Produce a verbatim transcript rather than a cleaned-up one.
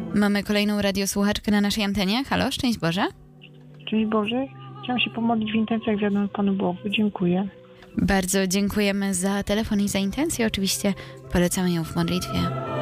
Mamy kolejną radiosłuchaczkę na naszej antenie. Halo, szczęść Boże. Szczęść Boże. Chciałam się pomodlić w intencjach wiadomo Panu Bogu. Dziękuję. Bardzo dziękujemy za telefon i za intencję. Oczywiście polecamy ją w modlitwie.